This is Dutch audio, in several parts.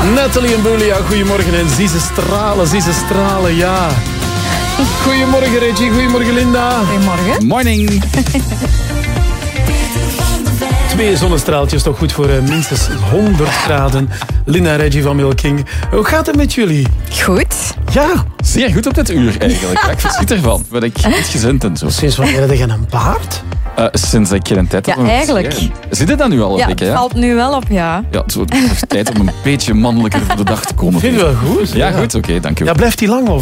Nathalie en Bulia, goedemorgen. En zie ze stralen, ja. Goedemorgen Reggie, goedemorgen Linda. Goedemorgen. Morning. 2 zonnestraaltjes, toch goed voor minstens 100 graden. Linda en Reggie van Milking. Hoe gaat het met jullie? Goed. Ja. Zeer goed op dit uur eigenlijk. Ja, ik verschiet ervan. Ben ik goed gezind en zo. Sinds wanneer heb je een baard? Sinds ik geen tijd heb. Ja, eigenlijk. Zit het dan nu al een beetje? Het valt nu wel op, ja. Ja, het is tijd om een beetje mannelijker voor de dag te komen. Vind je wel goed? Ja, goed. Oké, dank je. Ja, blijft die lang of...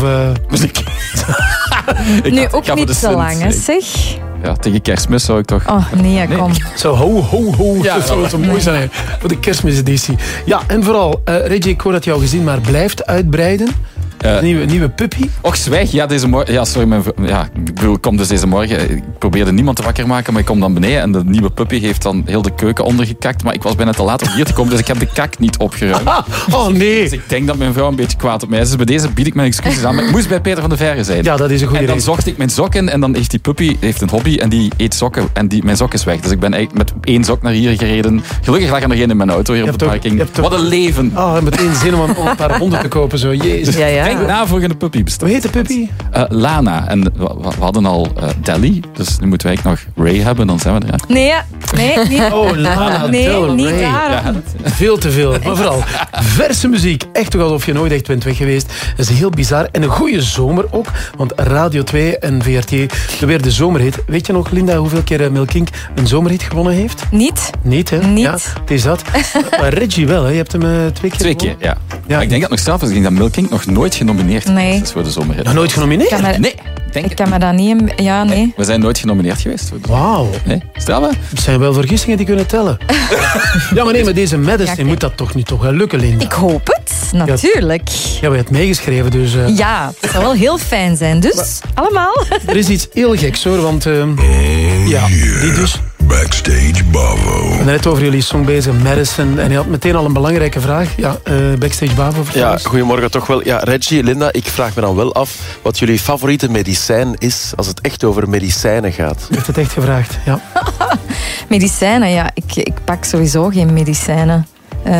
Nu ook niet zo lang, hè, zeg. Ja, tegen Kerstmis zou ik toch... Oh, nee, kom. Zo, ho. Ja, dat zou zo mooi zijn voor de kerstmiseditie. Ja, en vooral, Reggie, ik hoor dat jouw gezin maar blijft uitbreiden. Nieuwe puppy. Och, zwijg. Ja, deze morgen... Ja, sorry. Ik kom dus deze morgen... Ik probeerde niemand te wakker maken, maar ik kom dan beneden en de nieuwe puppy heeft dan heel de keuken ondergekakt. Maar ik was bijna te laat om hier te komen, dus ik heb de kak niet opgeruimd. Oh, nee. Dus ik denk dat mijn vrouw een beetje kwaad op mij is. Dus bij deze bied ik mijn excuses aan. Maar ik moest bij Peter van de Verre zijn. Ja, dat is een goede En dan reden. zocht ik mijn sokken en dan heeft die puppy een hobby en die eet sokken. En mijn sok is weg. Dus ik ben eigenlijk met 1 sok naar hier gereden. Gelukkig lag er nog 1 in mijn auto hier op de parking. Wat een leven. Oh, meteen zin om een paar honden te kopen. Zo. Jezus. Ja. Denk na voor je een puppy bestaat. Hoe heet de puppy? Lana. En we hadden al Delhi. Dus nu moeten wij nog Ray hebben. Dan zijn we er. Nee, niet. Oh, Lana Del niet Rey. daarom. Veel te veel. Maar vooral verse muziek. Echt toch alsof je nooit echt bent weg geweest. Dat is heel bizar. En een goede zomer ook. Want Radio 2 en VRT weer de zomerhit. Weet je nog, Linda, hoeveel keer Milking een zomerhit gewonnen heeft? Niet. Niet, hè? Niet. Ja, het is dat. Maar Reggie wel, hè? Je hebt hem 2 keer 2 keer, gewonnen. ja. Ja. Maar ik denk dat het nog straf is. Ik denk dat Milking nog nooit genomineerd is voor de zomerhit. Nog nooit genomineerd? Nee, Ik kan me dat niet... Ja, nee. We zijn nooit genomineerd geweest. Wauw. Nee, straf hè? Het zijn wel vergissingen die kunnen tellen. Ja, maar nee, met deze Madison moet dat toch niet wel lukken, Linda? Ik hoop het, natuurlijk. Ja, we hebben het meegeschreven, dus... Ja, het zou wel heel fijn zijn. Dus, allemaal. Er is iets heel geks, hoor, want... ja, die dus... Backstage Bavo. We zijn net over jullie song bezig, Madison. En je had meteen al een belangrijke vraag. Ja, Backstage Bavo, vertel Ja, eens. goedemorgen toch wel. Ja, Reggie, Linda, ik vraag me dan wel af wat jullie favoriete medicijn is als het echt over medicijnen gaat. Je hebt het echt gevraagd, ja. Medicijnen, ja. Ik pak sowieso geen medicijnen.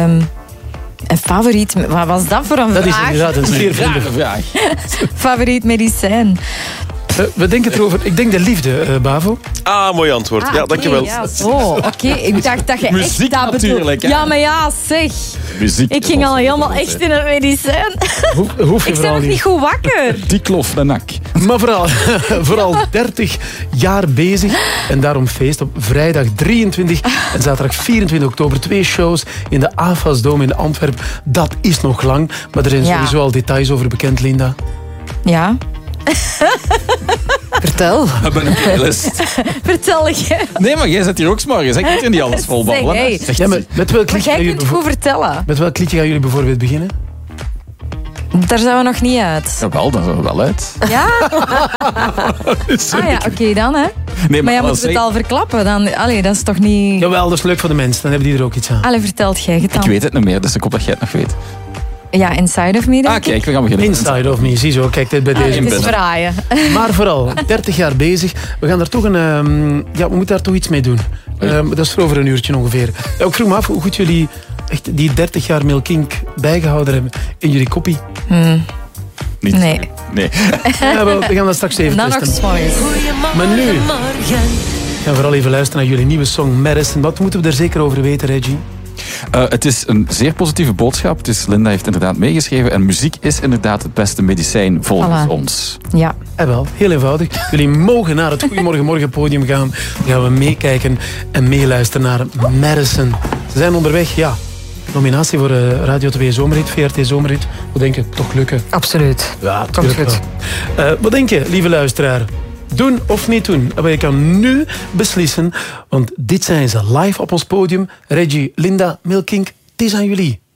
En favoriet... Wat was dat voor een Dat is vraag? inderdaad een zeer vreemde vraag. Favoriet medicijn? We denken erover. Ik denk de liefde, Bavo. Ah, mooi antwoord. Ja, dankjewel. Ja, zo. Oké, ik dacht dat je Muziek echt dat bedoelde. natuurlijk, hè. Ja, maar ja, zeg. Muziek. Ik ging al helemaal echt in het medicijn. Hoef je Ik ben vooral nog niet goed wakker. Die klof en nak. Maar vooral 30 jaar bezig. En daarom feest op vrijdag 23 en zaterdag 24 oktober. 2 shows in de AFAS Dome in Antwerpen. Dat is nog lang. Maar er zijn sowieso al details over bekend, Linda. Ja. Vertel. We hebben een playlist. Vertel je. Nee, maar jij zit hier ook 's morgens. Ik moet er niet alles volballen. Zeg, hey. Ja, maar met welk Maar liedje jij kunt goed vertellen. met welk liedje gaan jullie bijvoorbeeld beginnen? Daar zijn we nog niet uit. Jawel, daar zijn we wel uit. Ja? Ah ja, oké dan, hè. Nee, Maar ja, als moeten we het al verklappen? Dan, allee, dat is toch niet... Jawel, dat is leuk voor de mensen. Dan hebben die er ook iets aan. Allee, vertelt jij het dan? Ik weet het niet meer, dus ik hoop dat jij het nog weet. Ja, Inside of Me, denk ik. Kijk, we gaan beginnen. Inside of Me, ziezo. Kijk, dit bij deze. Het is fraaien. Maar vooral, 30 jaar bezig. We gaan daar toch we moeten daar toch iets mee doen. Dat is voor over een uurtje ongeveer. Ja, ik vroeg me af hoe goed jullie echt die 30 jaar Milking bijgehouden hebben in jullie koppie. Niet. Nee. Nee. Ja, wel, we gaan dat straks even Dan nog testen. s'morgens. Maar nu gaan we vooral even luisteren naar jullie nieuwe song Madison. Wat moeten we er zeker over weten, Reggie? Het is een zeer positieve boodschap. Dus Linda heeft inderdaad meegeschreven. En muziek is inderdaad het beste medicijn volgens Voilà. ons. Ja. Wel, heel eenvoudig. Jullie mogen naar het Goedemorgen Morgen podium gaan. Dan gaan we meekijken en meeluisteren naar Madison. Ze zijn onderweg, ja. Nominatie voor Radio 2 Zomerhit, VRT Zomerhit. Wat denk je? Toch lukken? Absoluut. Ja, tuurlijk wel. Wat denk je, lieve luisteraar? Doen of niet doen? Maar je kan nu beslissen, want dit zijn ze live op ons podium. Reggie, Linda, Milking, het is aan jullie.